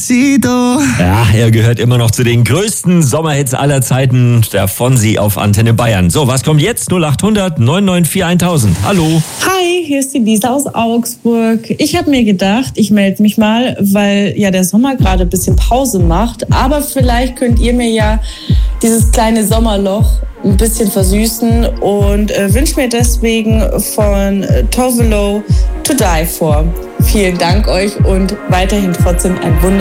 Despacito. Ja, er gehört immer noch zu den größten Sommerhits aller Zeiten. Der Fonsi auf Antenne Bayern. So, was kommt jetzt? 0800 994 1000. Hallo. Hi, hier ist die Lisa aus Augsburg. Ich habe mir gedacht, ich melde mich mal, weil ja der Sommer gerade ein bisschen Pause macht. Aber vielleicht könnt ihr mir ja dieses kleine Sommerloch ein bisschen versüßen und wünsche mir deswegen von Tovolo To Die For. Vielen Dank euch und weiterhin trotzdem ein wunderbares